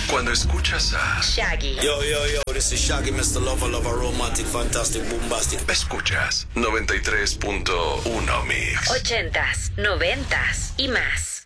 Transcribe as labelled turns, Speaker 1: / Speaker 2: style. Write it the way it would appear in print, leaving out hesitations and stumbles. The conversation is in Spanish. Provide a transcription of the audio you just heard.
Speaker 1: Cuando escuchas a
Speaker 2: Shaggy.
Speaker 3: Yo, this is Shaggy, Mr. Lover, romantic, fantastic, bombastic.
Speaker 1: escuchas 93.1 Mix.
Speaker 2: 80s, 90s y más.